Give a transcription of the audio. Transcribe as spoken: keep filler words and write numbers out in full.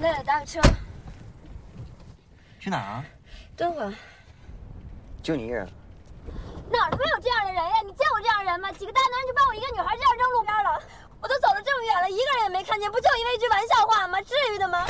累了，打个车。 去哪儿啊？ 敦煌。 就你一人？ 哪儿都没有这样的人呀！你见过这样的人吗？几个大男人就把我一个女孩这样扔路边了，我都走了这么远了，一个人也没看见，不就因为一句玩笑话吗？至于的吗？